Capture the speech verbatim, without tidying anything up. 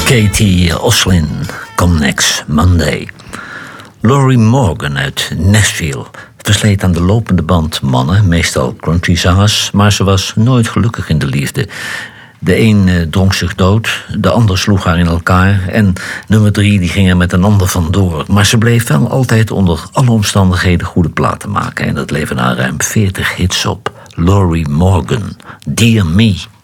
Katie Oslin, Come Next Monday. Lori Morgan uit Nashville versleet aan de lopende band mannen, meestal countryzangers, maar ze was nooit gelukkig in de liefde. De een uh, dronk zich dood, de ander sloeg haar in elkaar en nummer drie die ging er met een ander vandoor. Maar ze bleef wel altijd onder alle omstandigheden goede platen maken en dat leverde haar ruim veertig hits op. Lori Morgan, Dear Me.